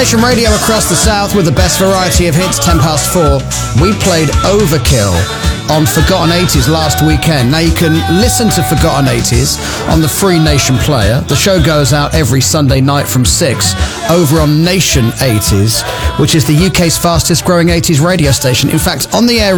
Nation Radio across the South with the best variety of hits, 4:10. We played Overkill on Forgotten 80s last weekend. Now you can listen to Forgotten 80s on the Free Nation player. The show goes out every Sunday night from 6 over on Nation 80s, which is the UK's fastest growing 80s radio station. In fact, on the air